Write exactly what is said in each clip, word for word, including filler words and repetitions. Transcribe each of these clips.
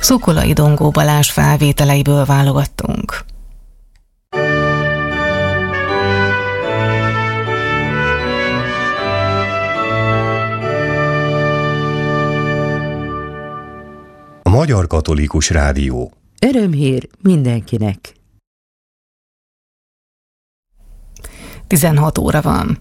Szokolai Dongó Balázs felvételeiből válogattunk. A Magyar Katolikus Rádió. Örömhír mindenkinek. tizenhat óra van.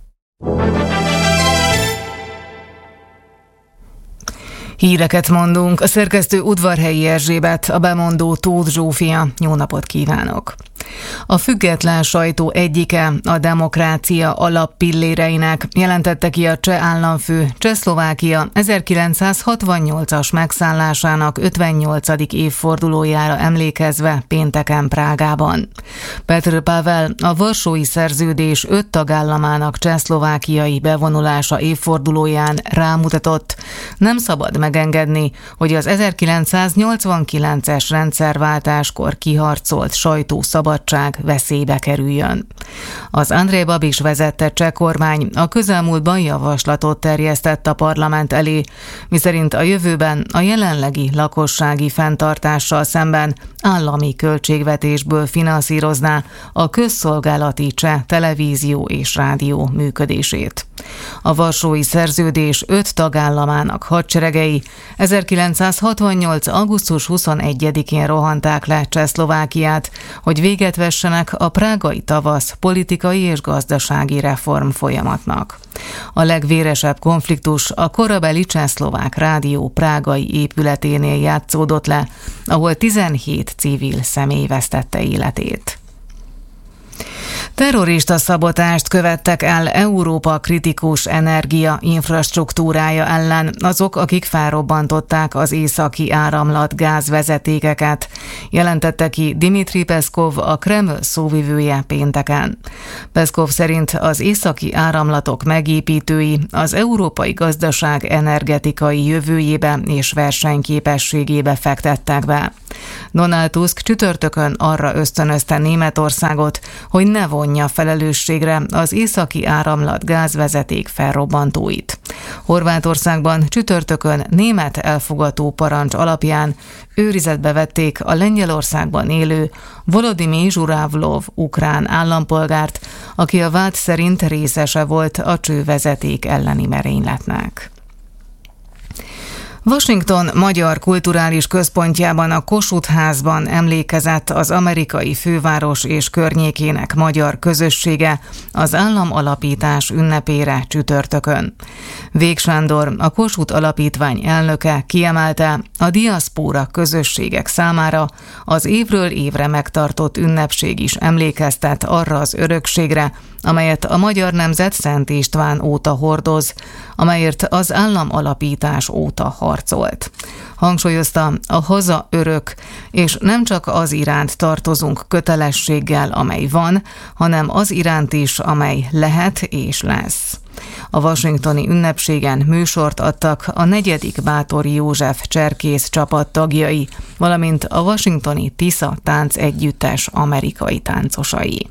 Híreket mondunk. A szerkesztő Udvarhelyi Erzsébet, a bemondó Tóth Zsófia. Jó napot kívánok! A független sajtó egyike, a demokrácia alappilléreinek jelentette ki a cseh államfő Csehszlovákia ezerkilencszázhatvannyolcas megszállásának ötvennyolcadik évfordulójára emlékezve pénteken Prágában. Petr Pavel a Varsói Szerződés öt tagállamának csehszlovákiai bevonulása évfordulóján rámutatott, nem szabad megengedni, hogy az ezerkilencszáznyolcvankilences rendszerváltáskor kiharcolt sajtószabadság veszélybe kerüljön. Az Andrej Babiš vezette cseh kormány a közelmúltban javaslatot terjesztett a parlament elé, miszerint a jövőben a jelenlegi lakossági fenntartással szemben állami költségvetésből finanszírozná a közszolgálati cseh televízió és rádió működését. A Varsói Szerződés öt tagállamának hadseregei ezerkilencszázhatvannyolc. augusztus huszonegyedikén rohanták le Csehszlovákiát, hogy véget vessenek a prágai tavasz politikai és gazdasági reform folyamatnak. A legvéresebb konfliktus a korabeli Csehszlovák rádió prágai épületénél játszódott le, ahol tizenhét civil személy vesztette életét. Terrorista szabotást követtek el Európa kritikus energia infrastruktúrája ellen azok, akik felrobbantották az északi áramlat gázvezetékeket, jelentette ki Dmitri Peszkov, a Kreml szóvivője pénteken. Peszkov szerint az északi áramlatok megépítői az európai gazdaság energetikai jövőjébe és versenyképességébe fektettek be. Donald Tusk csütörtökön arra ösztönözte Németországot, hogy ne vonja felelősségre az északi áramlat gázvezeték felrobbantóit. Horvátországban csütörtökön német elfogató parancs alapján őrizetbe vették a Lengyelországban élő Volodymyr Zsuravlov ukrán állampolgárt, aki a vád szerint részese volt a csővezeték elleni merényletnek. Washington Magyar Kulturális Központjában a Kossuth házban emlékezett az amerikai főváros és környékének magyar közössége az államalapítás ünnepére csütörtökön. Vég Sándor, a Kossuth Alapítvány elnöke kiemelte, a diaszpóra közösségek számára az évről évre megtartott ünnepség is emlékeztet arra az örökségre, amelyet a magyar nemzet Szent István óta hordoz, amelyért az államalapítás óta harcolt. Hangsúlyozta, a haza örök, és nem csak az iránt tartozunk kötelességgel, amely van, hanem az iránt is, amely lehet és lesz. A washingtoni ünnepségen műsort adtak a negyedik Báthori József cserkész csapat tagjai, valamint a washingtoni Tisza tánc együttes amerikai táncosai.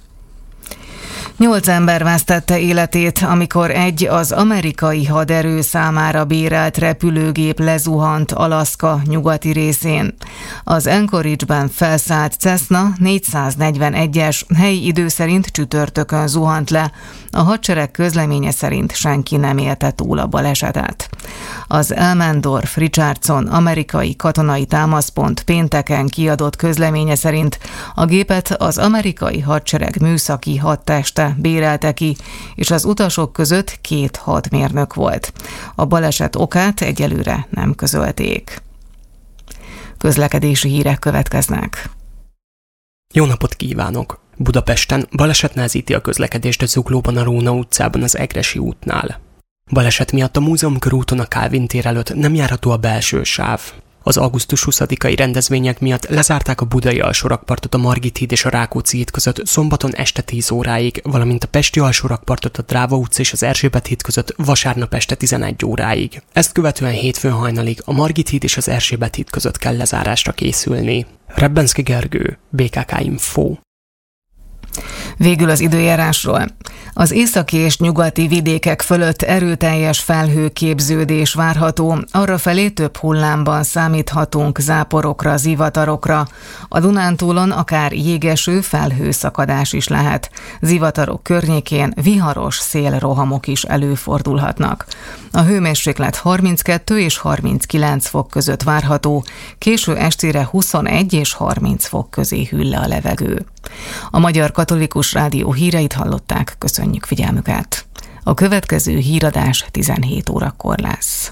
Nyolc ember vesztette életét, amikor egy az amerikai haderő számára bérelt repülőgép lezuhant Alaszka nyugati részén. Az Anchorage-ben felszállt Cessna négyszáznegyvenegyes helyi idő szerint csütörtökön zuhant le. A hadsereg közleménye szerint senki nem élte túl a balesetet. Az Elmendorf Richardson amerikai katonai támaszpont pénteken kiadott közleménye szerint a gépet az amerikai hadsereg műszaki hadteste bérelte ki, és az utasok között két hadmérnök volt. A baleset okát egyelőre nem közölték. Közlekedési hírek következnek. Jó napot kívánok! Budapesten baleset nehezíti a közlekedést a Zuglóban a Róna utcában az Egressy útnál. Baleset miatt a Múzeum körúton a Kálvin tér előtt nem járható a belső sáv. Az augusztus huszadikai rendezvények miatt lezárták a budai alsórakpartot a Margit híd és a Rákóczi híd között szombaton este tíz óráig, valamint a pesti alsórakpartot a Dráva utca és az Erzsébet híd között vasárnap este tizenegy óráig. Ezt követően hétfőn hajnalig a Margit híd és az Erzsébet híd között kell lezárásra készülni. Rebbenszky Gergő, bé ká ká Info. Végül az időjárásról. Az északi és nyugati vidékek fölött erőteljes felhőképződés várható, arrafelé több hullámban számíthatunk záporokra, zivatarokra. A Dunántúlon akár jégeső felhőszakadás is lehet. Zivatarok környékén viharos szélrohamok is előfordulhatnak. A hőmérséklet harminckettő és harminckilenc fok között várható, késő estére huszonegy és harminc fok közé hűl le a levegő. A Magyar Katolikus Rádió híreit hallották, köszönjük figyelmüket. A következő híradás tizenhét órakor lesz.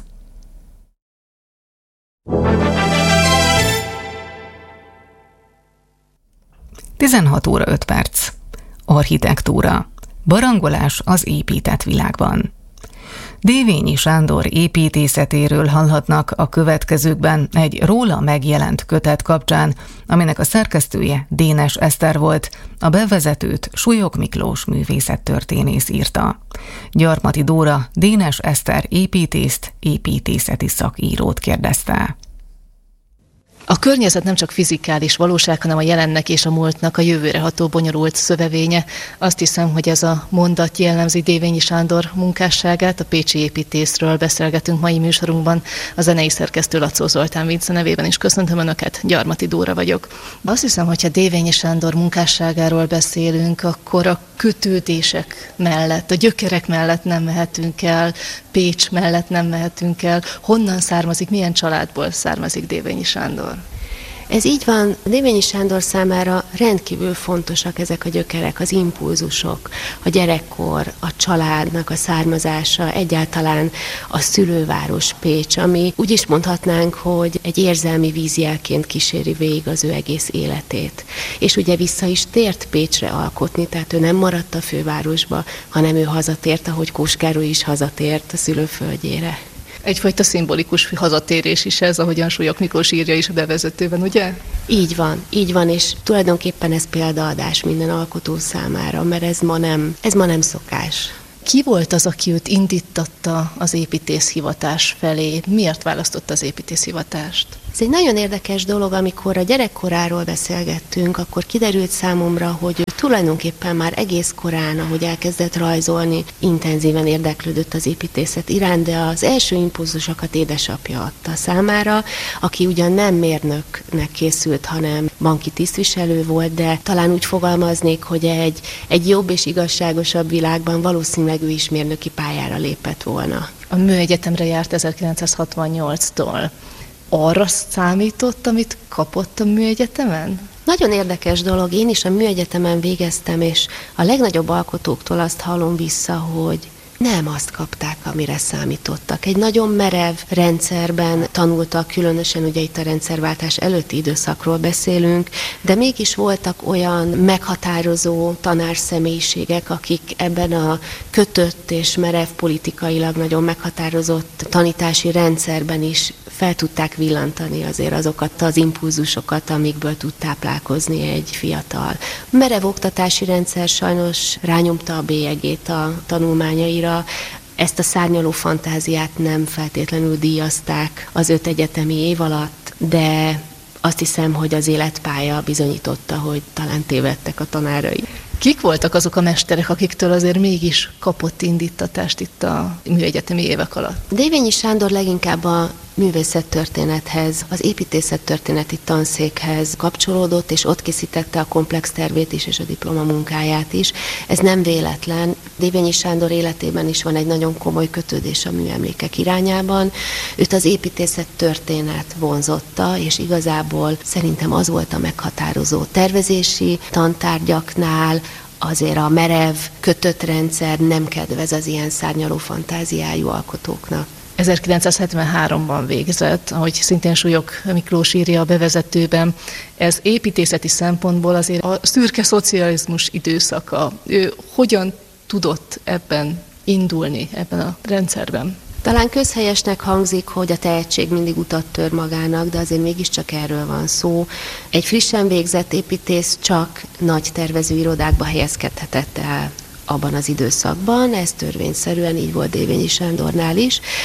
tizenhat óra öt perc. Architektúra. Barangolás az épített világban. Dévényi Sándor építészetéről hallhatnak a következőkben egy róla megjelent kötet kapcsán, aminek a szerkesztője Dénes Eszter volt, a bevezetőt Súlyog Miklós művészettörténész írta. Gyarmati Dóra Dénes Eszter építészt, építészeti szakírót kérdezte. A környezet nem csak fizikális valóság, hanem a jelennek és a múltnak a jövőre ható bonyolult szövevénye. Azt hiszem, hogy ez a mondat jellemzi Dévényi Sándor munkásságát. A pécsi építészről beszélgetünk mai műsorunkban. A zenei szerkesztő Lacó Zoltán Vince nevében is köszöntöm Önöket, Gyarmati Dóra vagyok. Azt hiszem, hogyha Dévényi Sándor munkásságáról beszélünk, akkor a kötődések mellett, a gyökerek mellett nem mehetünk el, Pécs mellett nem mehetünk el. Honnan származik, milyen családból származik Dévényi Sándor? Ez így van, Dévényi Sándor számára rendkívül fontosak ezek a gyökerek, az impulzusok, a gyerekkor, a családnak a származása, egyáltalán a szülőváros Pécs, ami úgy is mondhatnánk, hogy egy érzelmi vízjelként kíséri végig az ő egész életét. És ugye vissza is tért Pécsre alkotni, tehát ő nem maradt a fővárosba, hanem ő hazatért, ahogy Kós Károly is hazatért a szülőföldjére. Egyfajta szimbolikus hazatérés is ez, ahogyan Súlyog Miklós írja is a bevezetőben, ugye? Így van, így van, és tulajdonképpen ez példaadás minden alkotó számára, mert ez ma nem, ez ma nem szokás. Ki volt az, aki őt indítatta az építészhivatás felé? Miért választotta az építészhivatást? Ez egy nagyon érdekes dolog, amikor a gyerekkoráról beszélgettünk, akkor kiderült számomra, hogy ő tulajdonképpen már egész korán, ahogy elkezdett rajzolni, intenzíven érdeklődött az építészet iránt, de az első impulzusokat édesapja adta számára, aki ugyan nem mérnöknek készült, hanem banki tisztviselő volt, de talán úgy fogalmaznék, hogy egy, egy jobb és igazságosabb világban valószínűleg ő is mérnöki pályára lépett volna. A Műegyetemre járt ezerkilencszázhatvannyolctól. Arra számított, amit kapott a Műegyetemen? Nagyon érdekes dolog, én is a Műegyetemen végeztem, és a legnagyobb alkotóktól azt hallom vissza, hogy nem azt kapták, amire számítottak. Egy nagyon merev rendszerben tanultak, különösen ugye itt a rendszerváltás előtti időszakról beszélünk, de mégis voltak olyan meghatározó tanárszemélységek, akik ebben a kötött és merev politikailag nagyon meghatározott tanítási rendszerben is fel tudták villantani azért azokat az impulzusokat, amikből tud táplálkozni egy fiatal. Merev oktatási rendszer sajnos rányomta a bélyegét a tanulmányaira, ezt a szárnyaló fantáziát nem feltétlenül díjazták az öt egyetemi év alatt, de azt hiszem, hogy az életpálya bizonyította, hogy talán tévedtek a tanárai. Kik voltak azok a mesterek, akiktől azért mégis kapott indítatást itt a műegyetemi évek alatt? Dévényi Sándor leginkább a művészettörténethez, az építészettörténeti tanszékhez kapcsolódott, és ott készítette a komplex tervét is, és a diplomamunkáját is. Ez nem véletlen. Dévényi Sándor életében is van egy nagyon komoly kötődés a műemlékek irányában. Őt az építészettörténet vonzotta, és igazából szerintem az volt a meghatározó tervezési tantárgyaknál, azért a merev, kötött rendszer nem kedvez az ilyen szárnyaló fantáziájú alkotóknak. ezerkilencszázhetvenháromban végzett, ahogy szintén Súlyog Miklós írja a bevezetőben. Ez építészeti szempontból azért a szürke szocializmus időszaka. Ő hogyan tudott ebben indulni, ebben a rendszerben? Talán közhelyesnek hangzik, hogy a tehetség mindig utat tör magának, de azért mégiscsak erről van szó. Egy frissen végzett építész csak nagy tervezőirodákba helyezkedhetett el abban az időszakban, ez törvényszerűen így volt Dévényi Sándornál is.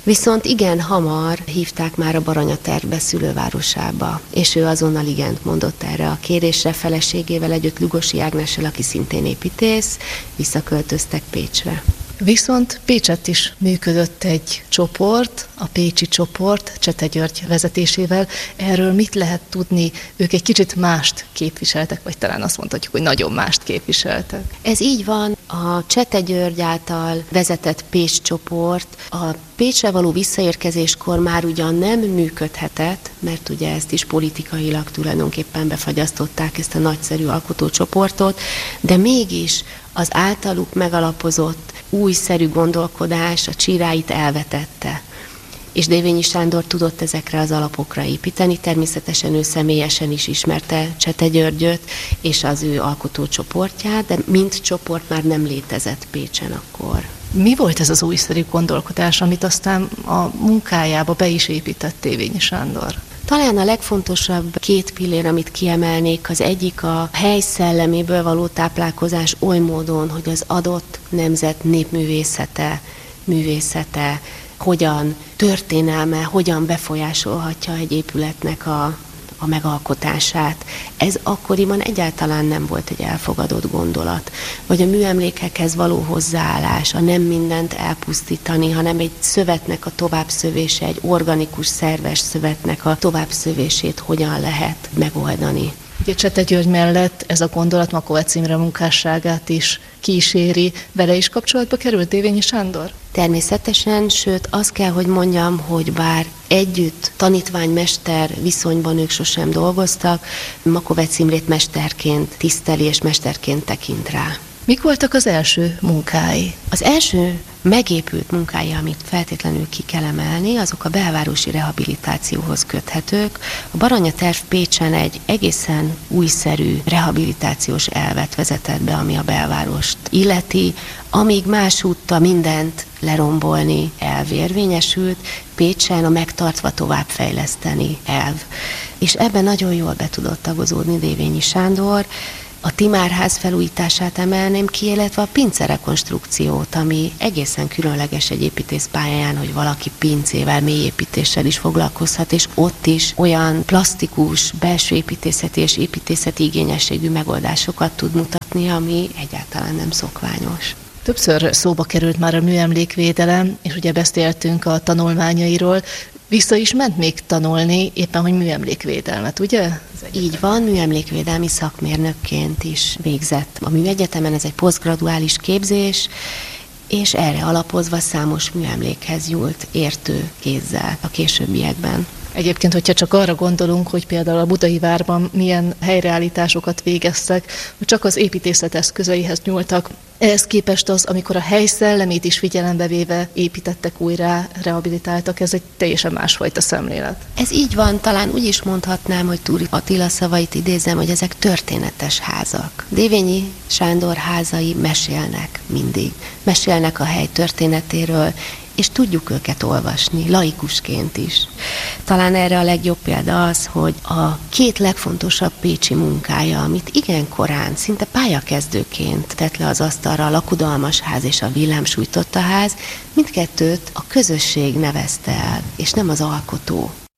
Viszont igen hamar hívták már a Baranyatervbe szülővárosába, és ő azonnal igent mondott erre a kérésre, feleségével együtt, Lugosi Ágnessel, aki szintén építész, visszaköltöztek Pécsre. Viszont Pécsett is működött egy csoport, a Pécsi csoport, Csete György vezetésével. Erről mit lehet tudni? Ők egy kicsit mást képviseltek, vagy talán azt mondhatjuk, hogy nagyon mást képviseltek. Ez így van. A Csete György által vezetett Pécs csoport a Pécsre való visszaérkezéskor már ugyan nem működhetett, mert ugye ezt is politikailag tulajdonképpen befagyasztották, ezt a nagyszerű alkotócsoportot, de mégis az általuk megalapozott újszerű gondolkodás a csiráit elvetette. És Dévényi Sándor tudott ezekre az alapokra építeni, természetesen ő személyesen is ismerte Csete Györgyöt és az ő alkotócsoportját, de mint csoport már nem létezett Pécsen akkor. Mi volt ez az újszerű gondolkodás, amit aztán a munkájába be is épített Dévényi Sándor? Talán a legfontosabb két pillér, amit kiemelnék, az egyik a hely szelleméből való táplálkozás oly módon, hogy az adott nemzet népművészete, művészete, hogyan történelme, hogyan befolyásolhatja egy épületnek a, a megalkotását. Ez akkoriban egyáltalán nem volt egy elfogadott gondolat. Vagy a műemlékekhez való hozzáállás, a nem mindent elpusztítani, hanem egy szövetnek a továbbszövése, egy organikus, szerves szövetnek a továbbszövését hogyan lehet megoldani. Ugye Csete György mellett ez a gondolat Makovec Imre munkásságát is kíséri. Vele is kapcsolatba került Dévényi Sándor? Természetesen, sőt azt kell, hogy mondjam, hogy bár együtt tanítvány-mester viszonyban ők sosem dolgoztak, Makovec Imrét mesterként tiszteli és mesterként tekint rá. Mik voltak az első munkái? Az első megépült munkái, amit feltétlenül ki kell emelni, azok a belvárosi rehabilitációhoz köthetők. A Baranyaterv Pécsen egy egészen újszerű rehabilitációs elvet vezetett be, ami a belvárost illeti, amíg másútta mindent lerombolni elv érvényesült, Pécsen a megtartva továbbfejleszteni elv. És ebben nagyon jól be tudott tagozódni Dévényi Sándor. A Timárház felújítását emelném ki, illetve a pince rekonstrukciót, ami egészen különleges egy építész pályáján, hogy valaki pincével, mélyépítéssel is foglalkozhat, és ott is olyan plastikus, belső építészeti és építészeti igényességű megoldásokat tud mutatni, ami egyáltalán nem szokványos. Többször szóba került már a műemlékvédelem, és ugye beszéltünk a tanulmányairól. Vissza is ment még tanulni, éppen hogy műemlékvédelmet, ugye? Így van, műemlékvédelmi szakmérnökként is végzett. A műegyetemen ez egy posztgraduális képzés, és erre alapozva számos műemlékhez nyúlt értő kézzel a későbbiekben. Egyébként, hogyha csak arra gondolunk, hogy például a Budai Várban milyen helyreállításokat végeztek, hogy csak az építészet eszközeihez nyúltak, ehhez képest az, amikor a hely szellemét is figyelembe véve építettek újra, rehabilitáltak, ez egy teljesen másfajta szemlélet. Ez így van, talán úgy is mondhatnám, hogy Túri Attila szavait idézem, hogy ezek történetes házak. Dévényi Sándor házai mesélnek mindig. Mesélnek a hely történetéről, és tudjuk őket olvasni, laikusként is. Talán erre a legjobb példa az, hogy a két legfontosabb pécsi munkája, amit igen korán, szinte pályakezdőként tett le az asztalra, a lakodalmas ház és a villámsújtotta ház, mindkettőt a közösség nevezte el, és nem az alkotó.